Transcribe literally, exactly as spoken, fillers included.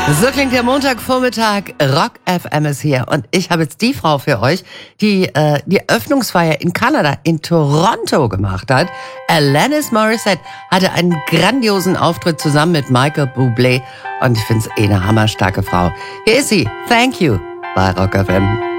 So klingt der Montagvormittag. Rock F M ist hier und ich habe jetzt die Frau für euch, die äh, die Eröffnungsfeier in Kanada, in Toronto gemacht hat. Alanis Morissette hatte einen grandiosen Auftritt zusammen mit Michael Bublé und ich finde es eh eine hammerstarke Frau. Hier ist sie. Thank you bei Rock F M.